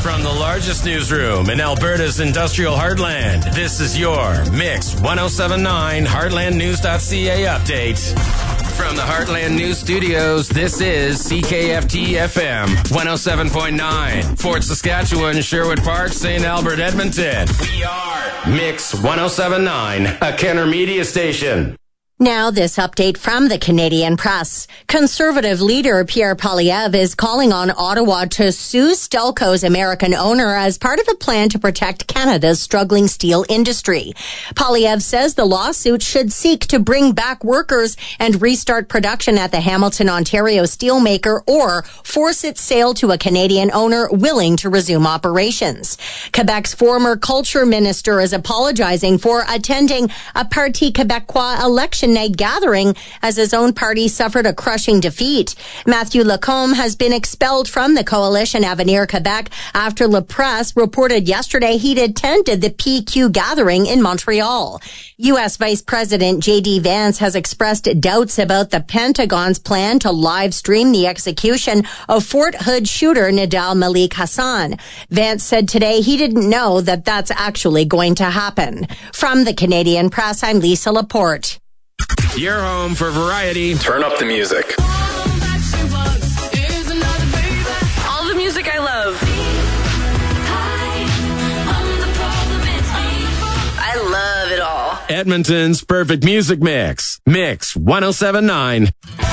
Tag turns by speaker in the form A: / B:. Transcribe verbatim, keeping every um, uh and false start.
A: From the largest newsroom in Alberta's industrial heartland, this is your Mix ten seventy-nine Heartland News dot C A update. From the Heartland News Studios, this is C K F T F M one oh seven point nine. Fort Saskatchewan, Sherwood Park, Saint Albert, Edmonton. We are Mix ten seventy-nine, a Kenner media station.
B: Now, this update from the Canadian Press. Conservative leader Pierre Poilievre is calling on Ottawa to sue Stelco's American owner as part of a plan to protect Canada's struggling steel industry. Poilievre says the lawsuit should seek to bring back workers and restart production at the Hamilton, Ontario steelmaker or force its sale to a Canadian owner willing to resume operations. Quebec's former culture minister is apologizing for attending a Parti Québécois election night gathering as his own party suffered a crushing defeat. Mathieu Lacombe has been expelled from the coalition Avenir Quebec after La Presse reported yesterday he'd attended the P Q gathering in Montreal. U S Vice President J D Vance has expressed doubts about the Pentagon's plan to live stream the execution of Fort Hood shooter Nidal Malik Hassan. Vance said today he didn't know that that's actually going to happen. From the Canadian Press, I'm Lisa Laporte.
A: Your home for variety.
C: Turn up the music.
D: All the music I love. I love it all.
A: Edmonton's perfect music mix. Mix ten seventy-nine.